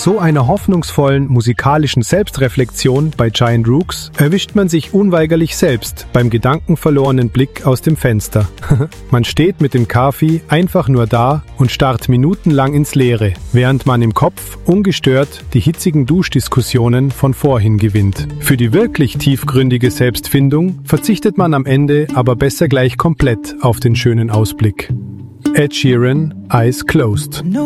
so einer hoffnungsvollen musikalischen Selbstreflexion bei Giant Rooks erwischt man sich unweigerlich selbst beim gedankenverlorenen Blick aus dem Fenster. Man steht mit dem Kaffee einfach nur da und starrt minutenlang ins Leere, während man im Kopf ungestört die hitzigen Duschdiskussionen von vorhin gewinnt. Für die wirklich tiefgründige Selbstfindung verzichtet man am Ende aber besser gleich komplett auf den schönen Ausblick. Ed Sheeran, Eyes Closed.